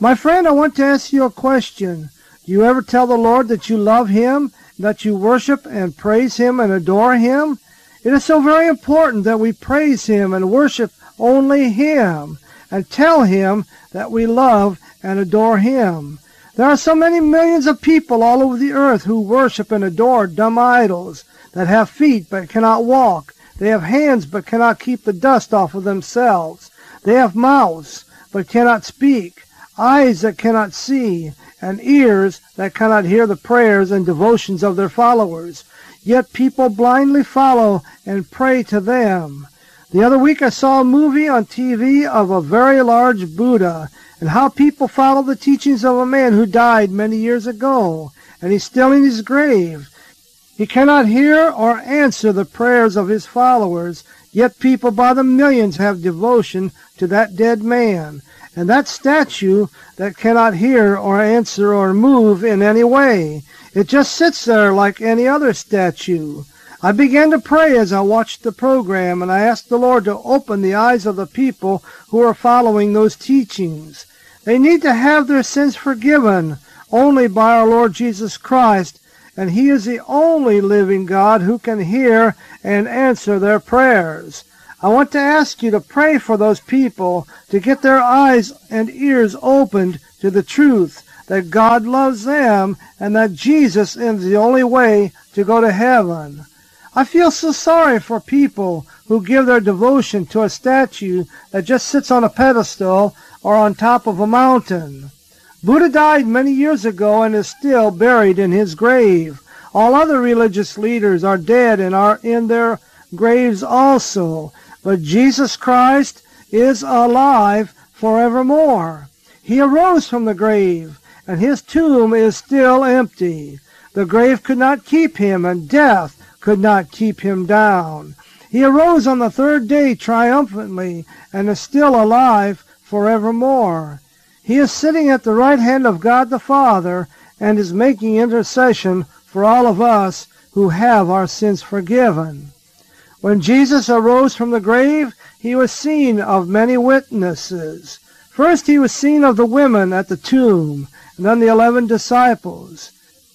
My friend, I want to ask you a question. Do you ever tell the Lord that you love Him, that you worship and praise Him and adore Him? It is so very important that we praise Him and worship only Him and tell Him that we love and adore Him. There are so many millions of people all over the earth who worship and adore dumb idols that have feet but cannot walk. They have hands but cannot keep the dust off of themselves. They have mouths but cannot speak, eyes that cannot see, and ears that cannot hear the prayers and devotions of their followers. Yet people blindly follow and pray to them. The other week I saw a movie on TV of a very large Buddha and how people follow the teachings of a man who died many years ago, and he's still in his grave. He cannot hear or answer the prayers of his followers, yet people by the millions have devotion to that dead man. And that statue that cannot hear or answer or move in any way, it just sits there like any other statue. I began to pray as I watched the program, and I asked the Lord to open the eyes of the people who are following those teachings. They need to have their sins forgiven only by our Lord Jesus Christ, and He is the only living God who can hear and answer their prayers. I want to ask you to pray for those people to get their eyes and ears opened to the truth that God loves them and that Jesus is the only way to go to heaven. I feel so sorry for people who give their devotion to a statue that just sits on a pedestal or on top of a mountain. Buddha died many years ago and is still buried in his grave. All other religious leaders are dead and are in their graves also. But Jesus Christ is alive forevermore. He arose from the grave, and His tomb is still empty. The grave could not keep Him, and death could not keep Him down. He arose on the third day triumphantly, and is still alive forevermore. He is sitting at the right hand of God the Father, and is making intercession for all of us who have our sins forgiven. When Jesus arose from the grave, He was seen of many witnesses. First He was seen of the women at the tomb, and then the 11 disciples,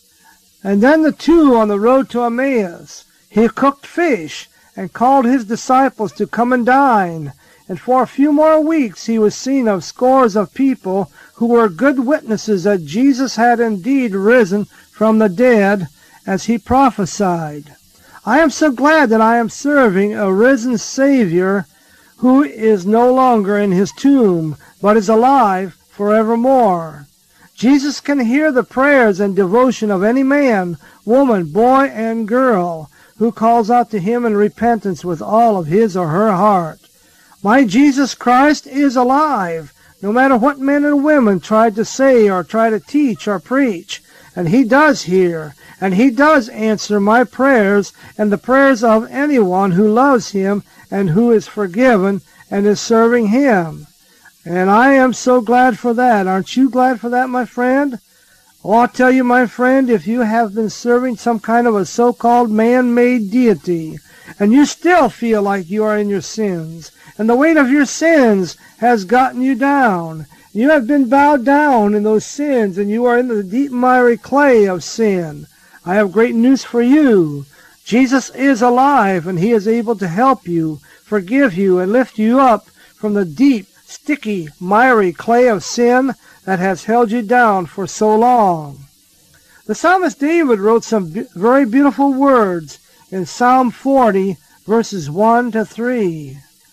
and then the 2 on the road to Emmaus. He cooked fish and called His disciples to come and dine, and for a few more weeks He was seen of scores of people who were good witnesses that Jesus had indeed risen from the dead as He prophesied. I am so glad that I am serving a risen Savior who is no longer in His tomb, but is alive forevermore. Jesus can hear the prayers and devotion of any man, woman, boy, and girl who calls out to Him in repentance with all of his or her heart. My Jesus Christ is alive, no matter what men and women try to say or try to teach or preach, and He does hear. And He does answer my prayers and the prayers of anyone who loves Him and who is forgiven and is serving Him. And I am so glad for that. Aren't you glad for that, my friend? Oh, I'll tell you, my friend, if you have been serving some kind of a so-called man-made deity, and you still feel like you are in your sins, and the weight of your sins has gotten you down, you have been bowed down in those sins, and you are in the deep miry clay of sin, I have great news for you. Jesus is alive, and He is able to help you, forgive you, and lift you up from the deep, sticky, miry clay of sin that has held you down for so long. The psalmist David wrote some very beautiful words in Psalm 40, verses 1 to 3.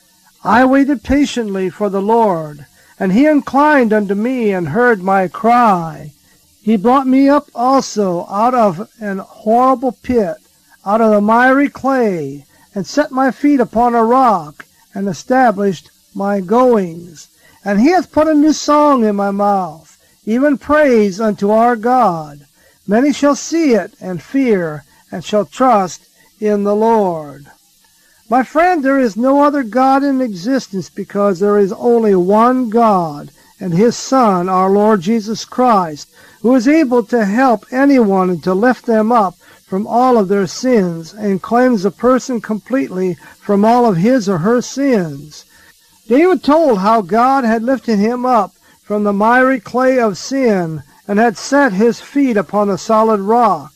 I waited patiently for the Lord, and He inclined unto me and heard my cry. He brought me up also out of an horrible pit, out of the miry clay, and set my feet upon a rock, and established my goings. And He hath put a new song in my mouth, even praise unto our God. Many shall see it, and fear, and shall trust in the Lord. My friend, there is no other God in existence, because there is only one God, and His Son, our Lord Jesus Christ, who is able to help anyone and to lift them up from all of their sins and cleanse a person completely from all of his or her sins. David told how God had lifted him up from the miry clay of sin and had set his feet upon the solid rock.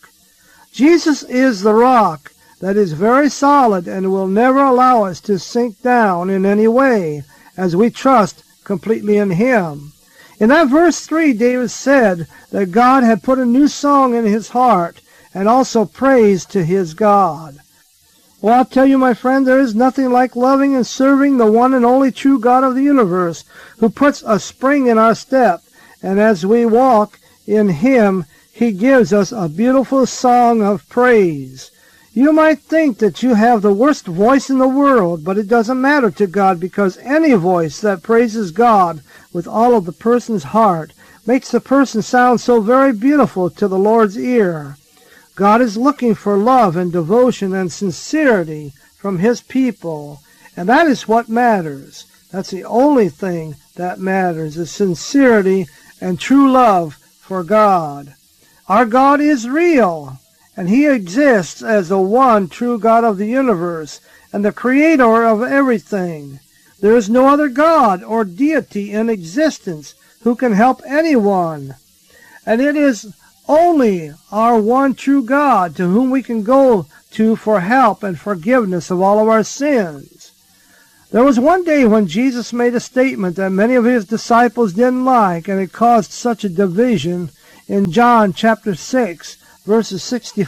Jesus is the rock that is very solid and will never allow us to sink down in any way as we trust completely in him. In that verse 3, David said that God had put a new song in his heart and also praise to his God. Well, I'll tell you, my friend, there is nothing like loving and serving the one and only true God of the universe, who puts a spring in our step, and as we walk in him, he gives us a beautiful song of praise. You might think that you have the worst voice in the world, but it doesn't matter to God, because any voice that praises God with all of the person's heart makes the person sound so very beautiful to the Lord's ear. God is looking for love and devotion and sincerity from his people, and that is what matters. That's the only thing that matters, is sincerity and true love for God. Our God is real, and he exists as the one true God of the universe and the creator of everything. There is no other God or deity in existence who can help anyone, and it is only our one true God to whom we can go to for help and forgiveness of all of our sins. There was one day when Jesus made a statement that many of his disciples didn't like, and it caused such a division in John chapter 6, verses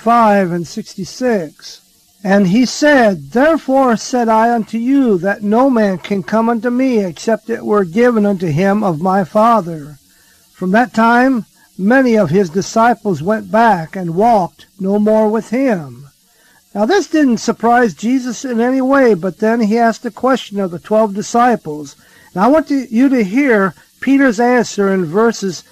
65 and 66. And he said, "Therefore said I unto you, that no man can come unto me, except it were given unto him of my Father." From that time, many of his disciples went back and walked no more with him. Now this didn't surprise Jesus in any way, but then he asked a question of the 12 disciples. Now I want you to hear Peter's answer in verses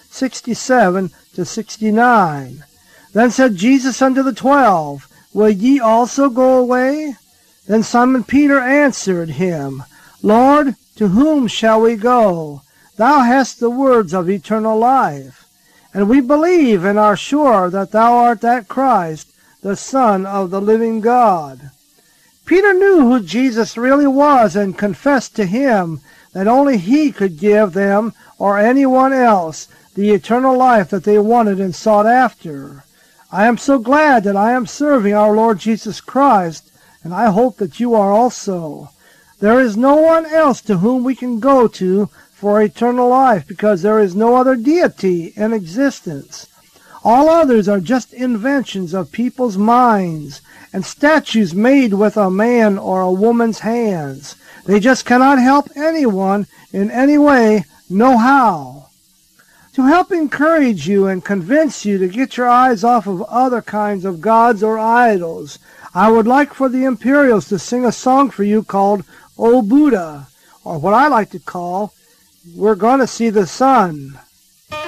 67 to 69. Then said Jesus unto the 12, "Will ye also go away?" Then Simon Peter answered him, "Lord, to whom shall we go? Thou hast the words of eternal life. And we believe and are sure that thou art that Christ, the Son of the living God." Peter knew who Jesus really was and confessed to him that only he could give them or anyone else the eternal life that they wanted and sought after. I am so glad that I am serving our Lord Jesus Christ, and I hope that you are also. There is no one else to whom we can go to for eternal life, because there is no other deity in existence. All others are just inventions of people's minds and statues made with a man or a woman's hands. They just cannot help anyone in any way, no how. To help encourage you and convince you to get your eyes off of other kinds of gods or idols, I would like for the Imperials to sing a song for you called "O Buddha," or what I like to call "We're Gonna See the Sun."